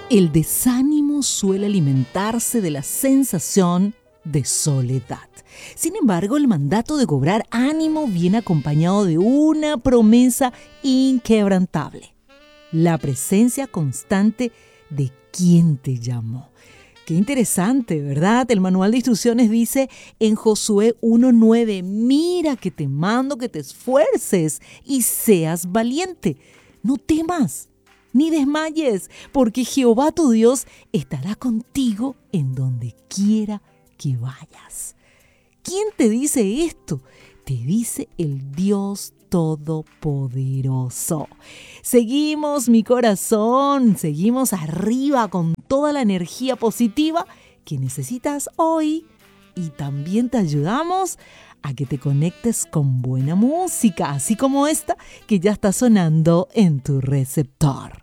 El desánimo suele alimentarse de la sensación de soledad. Sin embargo, el mandato de cobrar ánimo viene acompañado de una promesa inquebrantable: la presencia constante de quien te llamó. Qué interesante, ¿verdad? El manual de instrucciones dice en Josué 1:9: mira que te mando que te esfuerces y seas valiente. No temas ni desmayes, porque Jehová tu Dios estará contigo en donde quiera que vayas. ¿Quién te dice esto? Te dice el Dios Todopoderoso. Seguimos, mi corazón, seguimos arriba con toda la energía positiva que necesitas hoy, y también te ayudamos a que te conectes con buena música, así como esta que ya está sonando en tu receptor.